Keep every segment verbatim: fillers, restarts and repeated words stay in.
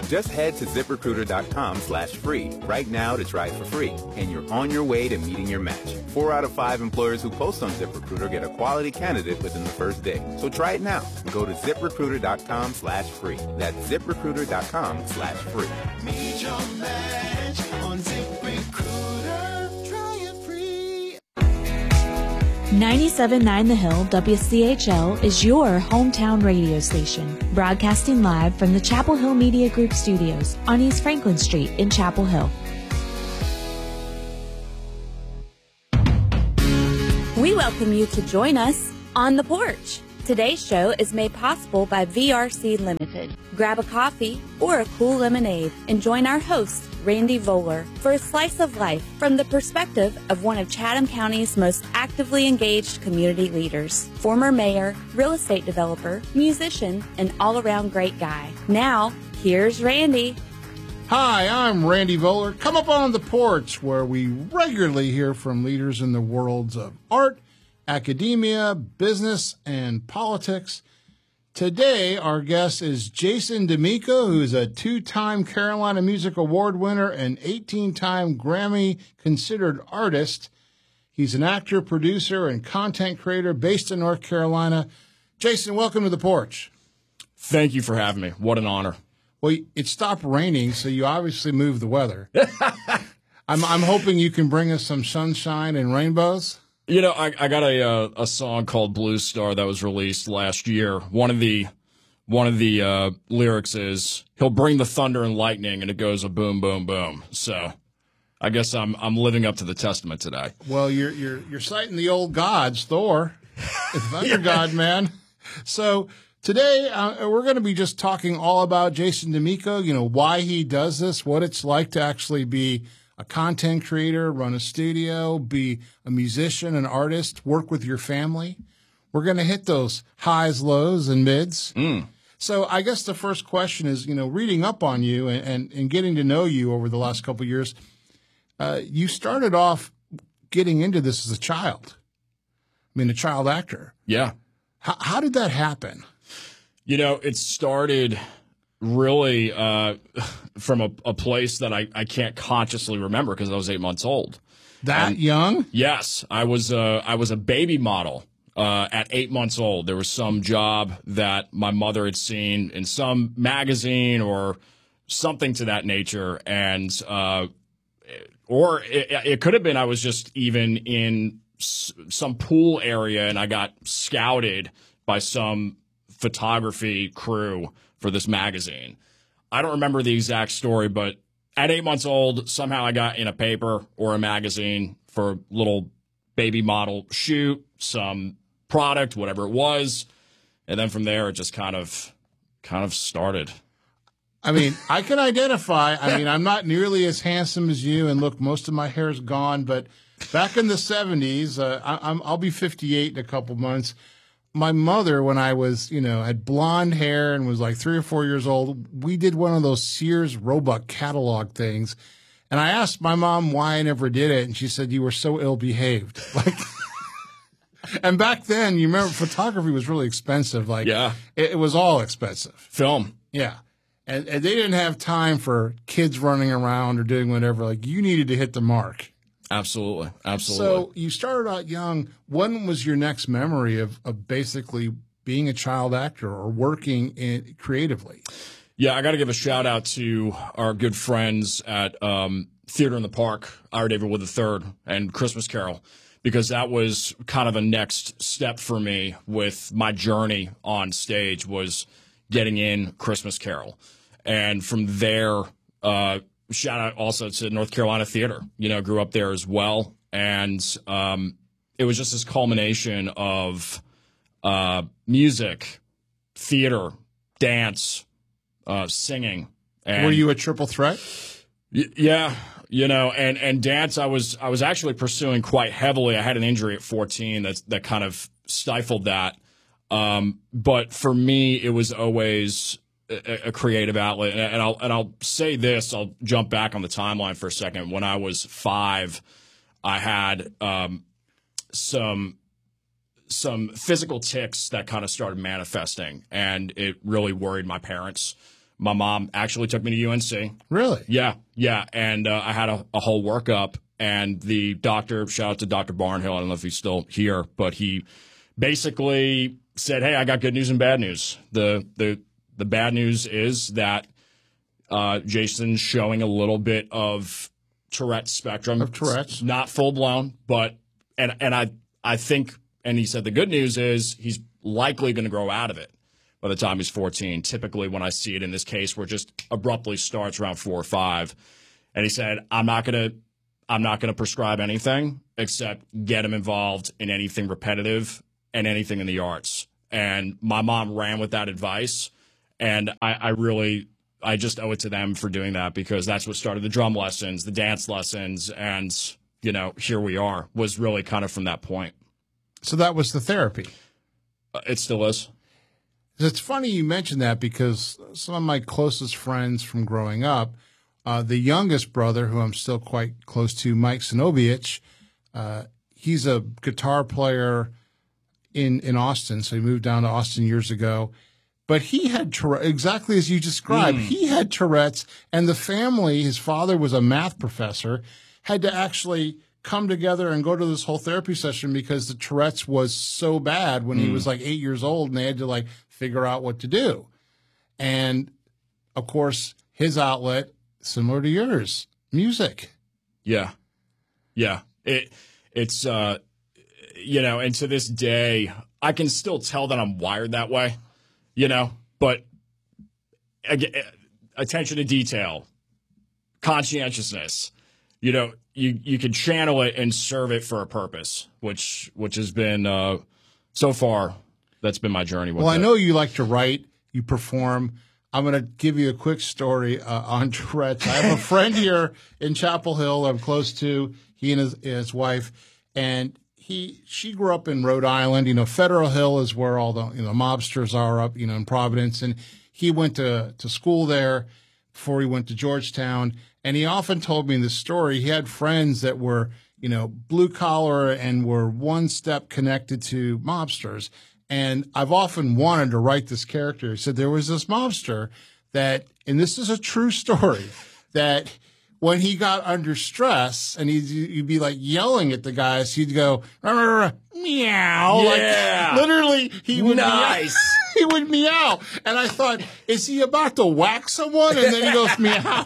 Just head to ZipRecruiter.com slash free right now to try it for free, and you're on your way to meeting your match. Four out of five employers who post on ZipRecruiter get a quality candidate within the first day. So try it now. Go to ZipRecruiter.com slash free. That's ZipRecruiter.com slash free. Meet your match on ZipRecruiter. Try it free. ninety-seven point nine The Hill W C H L is your hometown radio station, broadcasting live from the Chapel Hill Media Group studios on East Franklin Street in Chapel Hill. We welcome you to join us on The Porch. Today's show is made possible by V R C Limited. Grab a coffee or a cool lemonade and join our host, Randy Voller, for a slice of life from the perspective of one of Chatham County's most actively engaged community leaders, former mayor, real estate developer, musician, and all-around great guy. Now, here's Randy. Hi, I'm Randy Voller. Come up on The Porch, where we regularly hear from leaders in the worlds of art, academia, business, and politics. Today, our guest is Jason D'Amico, who's a two-time Carolina Music Award winner and eighteen-time Grammy-considered artist. He's an actor, producer, and content creator based in North Carolina. Jason, welcome to The Porch. Thank you for having me. What an honor. Well, it stopped raining, so you obviously moved the weather. I'm, I'm hoping you can bring us some sunshine and rainbows. You know, I, I got a uh, a song called Blue Star that was released last year. One of the one of the uh, lyrics is "He'll bring the thunder and lightning," and it goes a boom, boom, boom. So, I guess I'm I'm living up to the testament today. Well, you're you're you're citing the old gods, Thor, the thunder yeah. god, man. So today uh, we're going to be just talking all about Jason D'Amico. You know, why he does this, what it's like to actually be a content creator, run a studio, be a musician, an artist, work with your family. We're going to hit those highs, lows, and mids. Mm. So I guess the first question is, you know, reading up on you and, and, and getting to know you over the last couple of years, uh, you started off getting into this as a child. I mean, a child actor. Yeah. How, how did that happen? You know, it started really uh, from a, a place that I, I can't consciously remember because I was eight months old. That and young? Yes. I was, uh, I was a baby model uh, at eight months old. There was some job that my mother had seen in some magazine or something to that nature. And uh, or it, it could have been I was just even in s- some pool area and I got scouted by some photography crew for this magazine. I don't remember the exact story, but at eight months old, somehow I got in a paper or a magazine for a little baby model shoot, some product, whatever it was. And then from there, it just kind of, kind of started. I mean, I can identify. I mean, I'm not nearly as handsome as you, and look, most of my hair's gone. But back in the seventies, uh, I, I'm, I'll be fifty-eight in a couple months. My mother, when I was, you know, had blonde hair and was like three or four years old, we did one of those Sears Roebuck catalog things. And I asked my mom why I never did it. And she said, you were so ill-behaved. Like, and back then, you remember, photography was really expensive. Like, yeah. it, it was all expensive. Film. Yeah. And, and they didn't have time for kids running around or doing whatever. Like, you needed to hit the mark. Absolutely. Absolutely. So you started out young. When was your next memory of, of basically being a child actor or working in, creatively? Yeah, I got to give a shout out to our good friends at um, Theater in the Park, Ira David Wood the third, and Christmas Carol, because that was kind of a next step for me with my journey on stage was getting in Christmas Carol. And from there, uh, shout out also to North Carolina Theater. You know, grew up there as well. And um, it was just this culmination of uh, music, theater, dance, uh, singing. And were you a triple threat? Y- yeah. You know, and, and dance, I was I was actually pursuing quite heavily. I had an injury at fourteen that, that kind of stifled that. Um, but for me, it was always a, a creative outlet. And, and I'll and I'll say this. I'll jump back on the timeline for a second. When I was five, I had um, some some physical tics that kind of started manifesting, and it really worried my parents. My mom actually took me to U N C. Really? Yeah, yeah. And uh, I had a, a whole workup, and the doctor, shout out to Doctor Barnhill, I don't know if he's still here, but he basically said, hey, I got good news and bad news. The the the bad news is that uh, Jason's showing a little bit of Tourette's spectrum. Of Tourette's. It's not full blown, but and and I I think, and he said the good news is he's likely going to grow out of it by the time he's fourteen. Typically, when I see it in this case, where it just abruptly starts around four or five, and he said, I'm not going to I'm not going to prescribe anything except get him involved in anything repetitive and anything in the arts. And my mom ran with that advice, and I, I really, I just owe it to them for doing that, because that's what started the drum lessons, the dance lessons, and, you know, here we are, was really kind of from that point. So that was the therapy. Uh, it still is. It's funny you mentioned that, because some of my closest friends from growing up, uh, the youngest brother, who I'm still quite close to, Mike Sinobiech, uh, he's a guitar player in, in Austin. So he moved down to Austin years ago. But he had Tourette's, exactly as you described. Mm. He had Tourette's, and the family, his father was a math professor, had to actually come together and go to this whole therapy session because the Tourette's was so bad when mm. he was like eight years old, and they had to like figure out what to do. And of course, his outlet, similar to yours, music. Yeah. Yeah. It, it's, uh, you know, and to this day, I can still tell that I'm wired that way, you know, but again, attention to detail, conscientiousness, you know, you, you can channel it and serve it for a purpose, which, which has been, uh, so far, that's been my journey with Well, it. I know you like to write, you perform. I'm going to give you a quick story uh, on Tourette's. I have a friend here in Chapel Hill I'm close to, he and his, his wife, and he she grew up in Rhode Island. You know, Federal Hill is where all the you know mobsters are up, you know, in Providence. And he went to, to school there before he went to Georgetown. And he often told me this story. He had friends that were, you know, blue collar and were one step connected to mobsters. And I've often wanted to write this character. He said there was this mobster that, and this is a true story, that when he got under stress and he'd, he'd be like yelling at the guys, he'd go, rah, rah, rah, meow. Yeah. Like, literally, he would Nice. meow. He would meow. And I thought, is he about to whack someone? And then he goes, meow.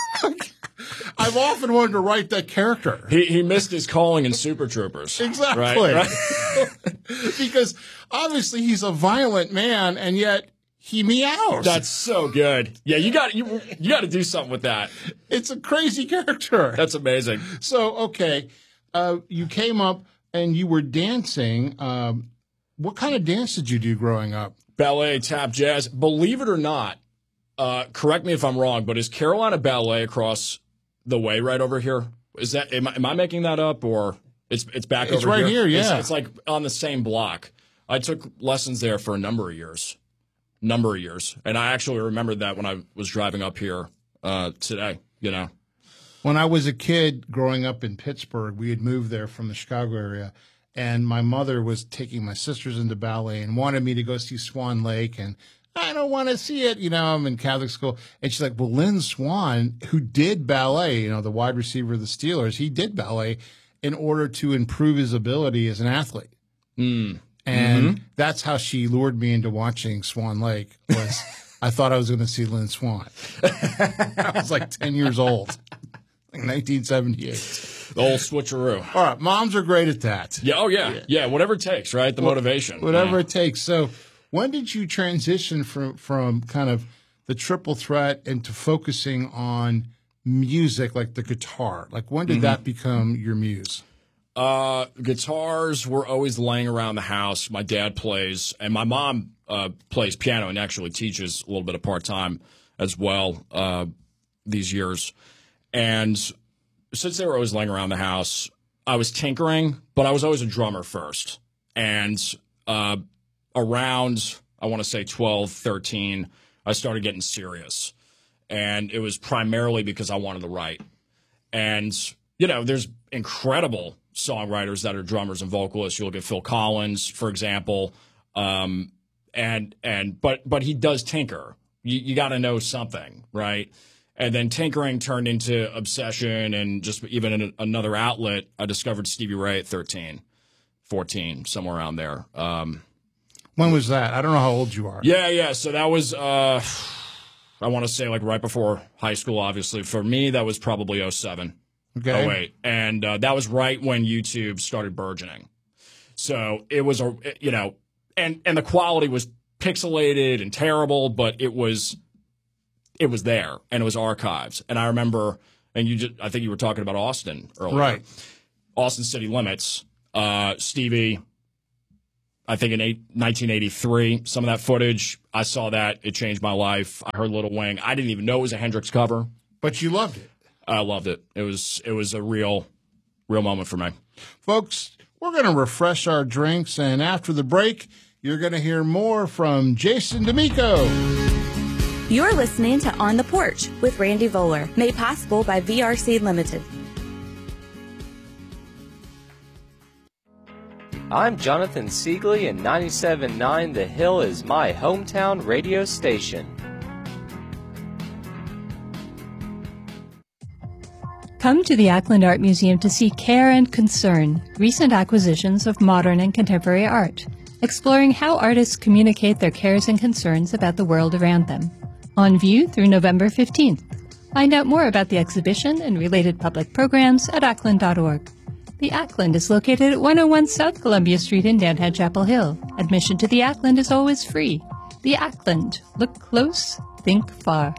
I've often wanted to write that character. He, he missed his calling in Super Troopers. Exactly. Right? Right? Because obviously he's a violent man, and yet he meows. That's so good. Yeah, you got you you got to do something with that. It's a crazy character. That's amazing. So, okay, uh, you came up and you were dancing. Um, what kind of dance did you do growing up? Ballet, tap, jazz. Believe it or not, uh, correct me if I'm wrong, but is Carolina Ballet across the way right over here? Is that am I, am I making that up, or it's it's back It's over right here? here, yeah. It's, it's like on the same block. I took lessons there for a number of years, number of years, and I actually remembered that when I was driving up here uh, today. You know, When I was a kid growing up in Pittsburgh, we had moved there from the Chicago area, and my mother was taking my sisters into ballet and wanted me to go see Swan Lake, and I don't want to see it. You know, I'm in Catholic school. And she's like, well, Lynn Swan, who did ballet, you know, the wide receiver of the Steelers, he did ballet in order to improve his ability as an athlete. mm. And Mm-hmm. that's how she lured me into watching Swan Lake. Was I thought I was going to see Lynn Swan. I was like ten years old, like nineteen seventy-eight. The old switcheroo. All right, moms are great at that. Yeah. Oh yeah. Yeah. yeah whatever it takes, right? The motivation. Whatever Yeah. it takes. So when did you transition from, from kind of the triple threat into focusing on music, like the guitar? Like when did Mm-hmm. that become your muse? Uh, guitars were always laying around the house. My dad plays, and my mom uh, plays piano and actually teaches a little bit of part-time as well uh, these years. And since they were always laying around the house, I was tinkering, but I was always a drummer first. And uh, around, I want to say twelve, thirteen, I started getting serious. And it was primarily because I wanted to write. And, you know, there's incredible songwriters that are drummers and vocalists. You look at Phil Collins, for example. Um, and, and, but, but he does tinker. you, you got to know something, right? And then tinkering turned into obsession and just even in a, another outlet. I discovered Stevie Ray at thirteen, fourteen, somewhere around there. Um, when was that? I don't know how old you are. Yeah, yeah. So that was, uh, I want to say like right before high school, obviously. For me, that was probably oh seven, Okay. oh eight. And uh, that was right when YouTube started burgeoning. So it was, a you know, and, and the quality was pixelated and terrible, but it was it was there and it was archives. And I remember, and you just, I think you were talking about Austin earlier. Right. Austin City Limits, uh, Stevie, I think in eight, nineteen eighty-three, some of that footage, I saw that. It changed my life. I heard Little Wing. I didn't even know it was a Hendrix cover. But you loved it. I loved it. It was it was a real, real moment for me. Folks, we're going to refresh our drinks, and after the break, you're going to hear more from Jason D'Amico. You're listening to On the Porch with Randy Voller, made possible by V R C Limited. I'm Jonathan Siegley, and ninety-seven point nine The Hill is my hometown radio station. Come to the Ackland Art Museum to see Care and Concern, recent acquisitions of modern and contemporary art, exploring how artists communicate their cares and concerns about the world around them. On view through November fifteenth. Find out more about the exhibition and related public programs at ackland dot org. The Ackland is located at one oh one South Columbia Street in Downtown Chapel Hill. Admission to the Ackland is always free. The Ackland. Look close, think far.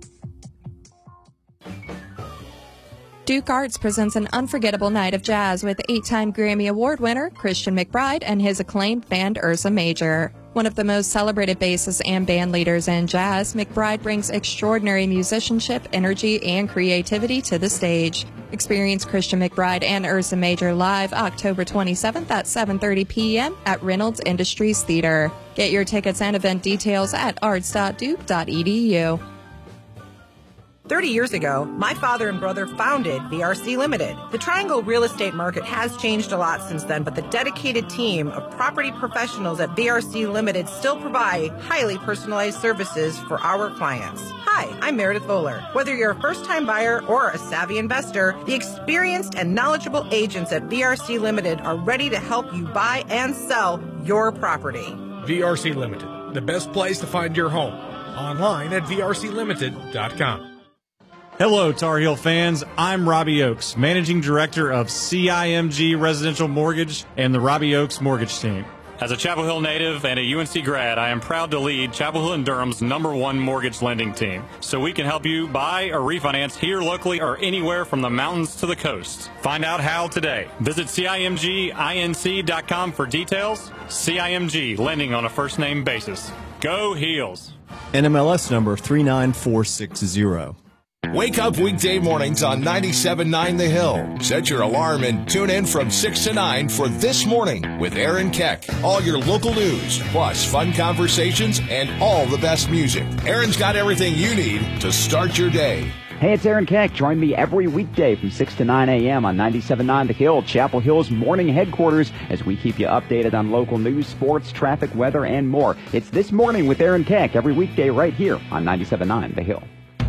Duke Arts presents an unforgettable night of jazz with eight-time Grammy Award winner Christian McBride and his acclaimed band Ursa Major. One of the most celebrated bassists and band leaders in jazz, McBride brings extraordinary musicianship, energy, and creativity to the stage. Experience Christian McBride and Ursa Major live October twenty-seventh at seven thirty p.m. at Reynolds Industries Theater. Get your tickets and event details at arts dot duke dot e d u. thirty years ago, my father and brother founded V R C Limited. The Triangle real estate market has changed a lot since then, but the dedicated team of property professionals at V R C Limited still provide highly personalized services for our clients. Hi, I'm Meredith Voller. Whether you're a first-time buyer or a savvy investor, the experienced and knowledgeable agents at V R C Limited are ready to help you buy and sell your property. V R C Limited, the best place to find your home. Online at v r c limited dot com. Hello, Tar Heel fans. I'm Robbie Oakes, Managing Director of C I M G Residential Mortgage and the Robbie Oakes Mortgage Team. As a Chapel Hill native and a U N C grad, I am proud to lead Chapel Hill and Durham's number one mortgage lending team. So we can help you buy or refinance here locally or anywhere from the mountains to the coast. Find out how today. Visit C I M G inc dot com for details. C I M G, lending on a first-name basis. Go Heels. N M L S number three nine four six zero. Wake up weekday mornings on ninety-seven point nine The Hill. Set your alarm and tune in from six to nine for This Morning with Aaron Keck. All your local news, plus fun conversations and all the best music. Aaron's got everything you need to start your day. Hey, it's Aaron Keck. Join me every weekday from six to nine a.m. on ninety-seven point nine The Hill, Chapel Hill's morning headquarters, as we keep you updated on local news, sports, traffic, weather, and more. It's This Morning with Aaron Keck every weekday right here on ninety-seven point nine The Hill.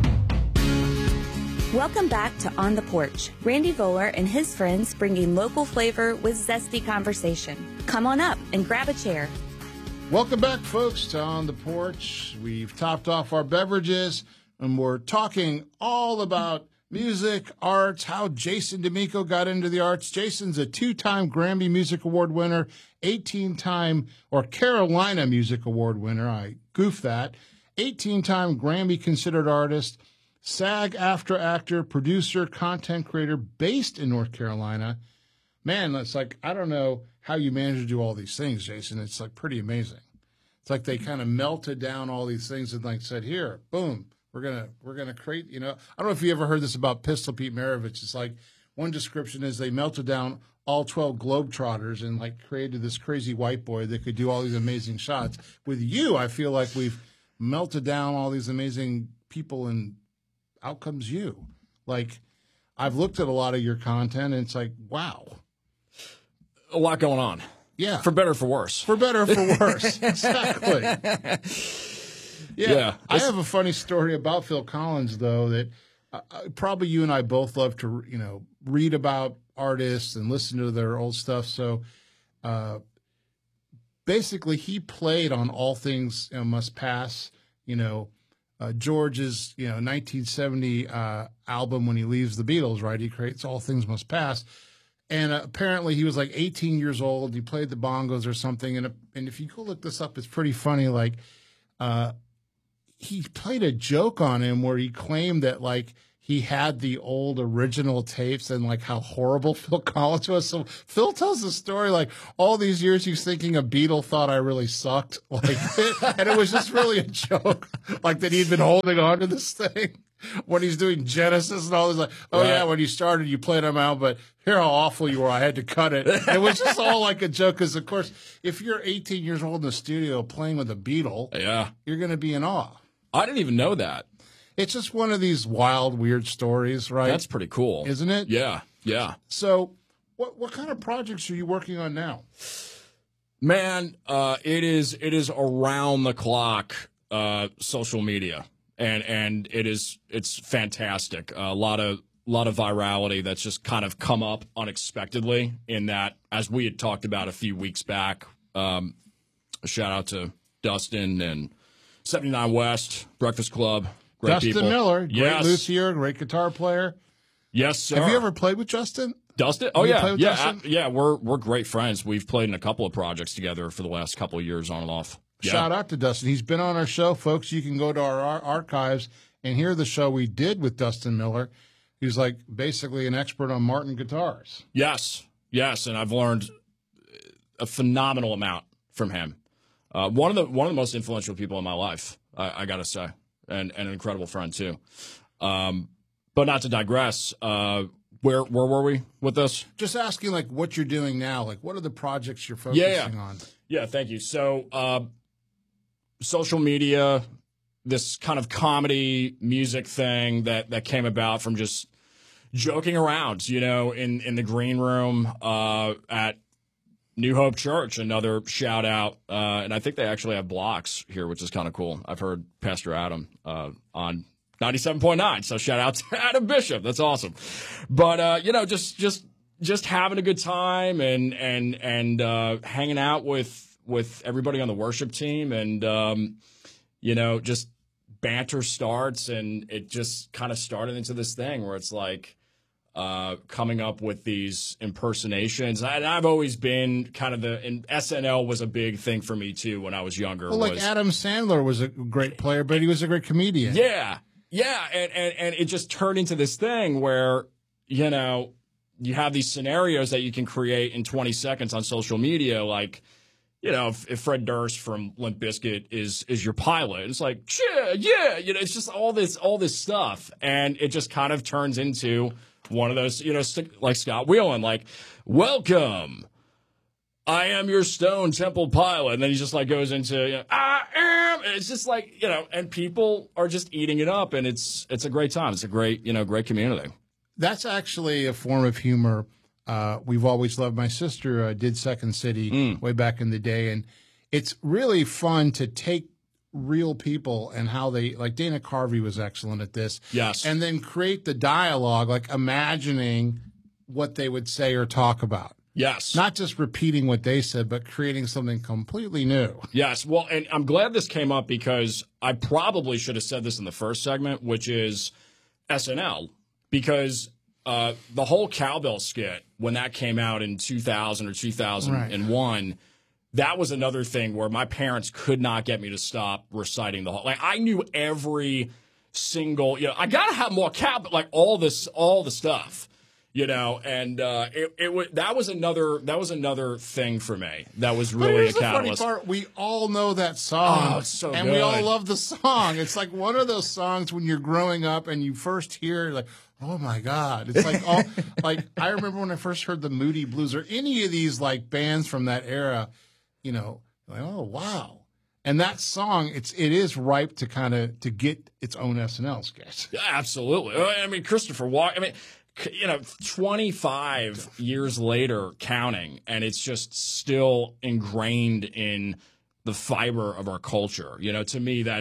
Welcome back to On the Porch. Randy Voller and his friends bringing local flavor with zesty conversation. Come on up and grab a chair. Welcome back, folks, to On the Porch. We've topped off our beverages, and we're talking all about music, arts, how Jason D'Amico got into the arts. Jason's a two-time Grammy Music Award winner, eighteen-time, or Carolina Music Award winner. I goofed that. eighteen-time Grammy considered artist, SAG-AFTRA actor, producer, content creator, based in North Carolina. Man, it's like, I don't know how you manage to do all these things, Jason. It's like pretty amazing. It's like they kind of melted down all these things and like said, here, boom, we're gonna we're gonna create. You know, I don't know if you ever heard this about Pistol Pete Maravich. It's like one description is they melted down all twelve Globetrotters and like created this crazy white boy that could do all these amazing shots. With you, I feel like we've melted down all these amazing people and out comes you. Like, I've looked at a lot of your content, and it's like, wow. A lot going on. Yeah. For better or for worse. For better or for worse. Exactly. Yeah, Yeah. I have a funny story about Phil Collins, though, that uh, probably you and I both love to, you know, read about artists and listen to their old stuff. So, uh, basically, he played on All Things you know, Must Pass. You know, uh, George's you know nineteen seventy uh, album when he leaves the Beatles. Right, he creates All Things Must Pass. And uh, apparently he was like eighteen years old. He played the bongos or something. And, uh, and if you go look this up, it's pretty funny. Like, uh, he played a joke on him where he claimed that, like, he had the old original tapes and, like, how horrible Phil Collins was. So Phil tells the story, like, all these years he's thinking a Beatle thought I really sucked. Like, and it was just really a joke, like, that he'd been holding on to this thing. When he's doing Genesis and all this, like, oh, Right. yeah, when you started, you played them out, but here how awful you were. I had to cut it. It was just all like a joke because, of course, if you're eighteen years old in the studio playing with a Beatle, Yeah. you're going to be in awe. I didn't even know that. It's just one of these wild, weird stories, right? That's pretty cool. Isn't it? Yeah. Yeah. So what what kind of projects are you working on now? Man, uh, it is it is around the clock uh, social media, and and it is it's fantastic. A lot of lot of virality that's just kind of come up unexpectedly. In that, as we had talked about a few weeks back, um, a shout out to Dustin and seventy-nine West Breakfast Club. Great Dustin people. Miller, great Yes. luthier, great guitar player. Yes, sir. Have you ever played with Justin? Dustin? Oh Have you yeah, played with yeah, Dustin? uh, yeah. We're we're great friends. We've played in a couple of projects together for the last couple of years, on and off. Yeah. Shout out to Dustin. He's been on our show, folks. You can go to our, our archives and hear the show we did with Dustin Miller. He's like basically an expert on Martin guitars. Yes, yes, and I've learned a phenomenal amount from him. Uh, one of the one of the most influential people in my life, I, I gotta say, and, and an incredible friend too. Um, but not to digress. Uh, where where were we with this? Just asking, like, what you're doing now. Like, what are the projects you're focusing Yeah, yeah. on? Yeah, thank you. So, uh, social media, this kind of comedy music thing that, that came about from just joking around, you know, in, in the green room uh, at New Hope Church. Another shout out. Uh, and I think they actually have blocks here, which is kind of cool. I've heard Pastor Adam uh, on ninety-seven point nine. So shout out to Adam Bishop. That's awesome. But, uh, you know, just just just having a good time and and and uh, hanging out with with everybody on the worship team, and um, you know, just banter starts, and it just kind of started into this thing where it's like uh, coming up with these impersonations. And I've always been kind of the and S N L was a big thing for me too when I was younger. Well, like was, Adam Sandler was a great player, but he was a great comedian. Yeah. Yeah. And, and, and it just turned into this thing where, you know, you have these scenarios that you can create in twenty seconds on social media. Like, you know, if, if Fred Durst from Limp Bizkit is, is your pilot, it's like, yeah, yeah, you know, it's just all this, all this stuff. And it just kind of turns into one of those, you know, st- like Scott Weiland, like, welcome. I am your Stone Temple Pilot. And then he just like goes into, you know, I am. And it's just like, you know, and people are just eating it up, and it's, it's a great time. It's a great, you know, great community. That's actually a form of humor uh, we've always loved. My sister uh, did Second City Mm. way back in the day, and it's really fun to take real people and how they, like Dana Carvey was excellent at this. Yes. And then create the dialogue, like imagining what they would say or talk about. Yes. Not just repeating what they said, but creating something completely new. Yes. Well, and I'm glad this came up because I probably should have said this in the first segment, which is S N L, because uh, the whole cowbell skit, when that came out in two thousand or two thousand one, right. That was another thing where my parents could not get me to stop reciting the whole. Like, I knew every single, you know, I got to have more cowbell, like all this, all the stuff. You know, and uh, it it was that was another that was another thing for me. That was But really here's a the funny catalyst. part: we all know that song, Oh, it's so and we all good. love the song. It's like one of those songs when you're growing up and you first hear it, like, oh my god! It's like all like I remember when I first heard the Moody Blues or any of these like bands from that era. You know, like, oh wow! And that song, it's it is ripe to kind of to get its own S N L sketch. Yeah, absolutely. I mean, Christopher Walken. I mean, you know, twenty-five years later, counting, and it's just still ingrained in the fiber of our culture. You know, to me, that's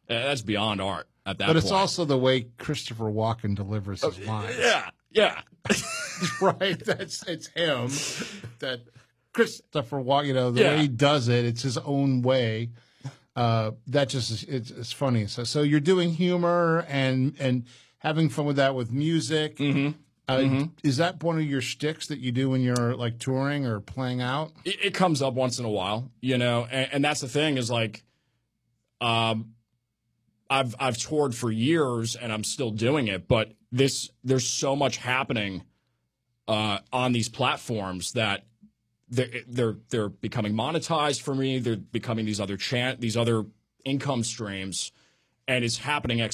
Uh, that's beyond art at that But point. it's also the way Christopher Walken delivers his lines. Yeah, yeah. Right? That's it's him. That Christopher Walken, you know, the Yeah. way he does it, it's his own way. Uh, that just is, it's, it's funny. So, so you're doing humor and and having fun with that with music. Mm-hmm. Uh, Mm-hmm. Is that one of your shticks that you do when you're like touring or playing out? It, it comes up once in a while, you know, and, and that's the thing is like, um, I've I've toured for years and I'm still doing it, but this there's so much happening uh, on these platforms that they're they're they're becoming monetized for me. They're becoming these other chan- these other income streams, and it's happening